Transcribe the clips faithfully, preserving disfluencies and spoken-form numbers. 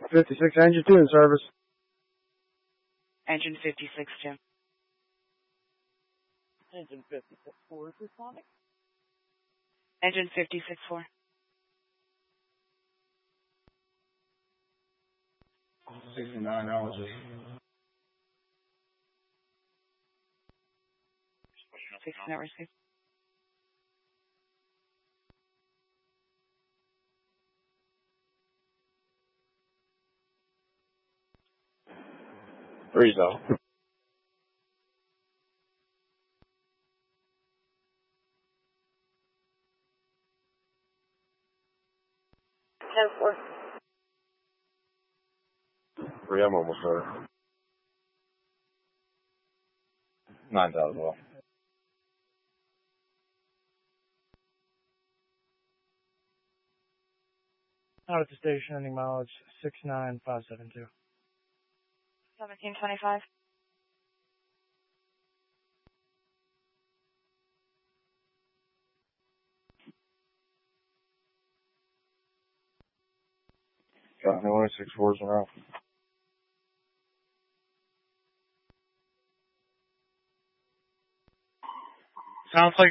fifty-six, engine two in service. Engine fifty-six, two. Engine fifty-six, four, is this Sonic? Engine fifty-six, four. sixty-nine hours. sixty-nine received. Three zone. ten four. Three, I'm almost there. Nine thousand well. Out at the station, ending mileage six nine five seven two. seventeen twenty-five. Got no only six fours in a row. Sounds like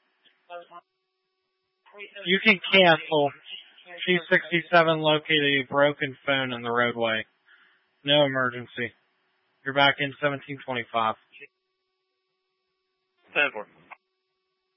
you can cancel. G sixty-seven located a broken phone in the roadway. No emergency. You're back in seventeen twenty-five. ten four.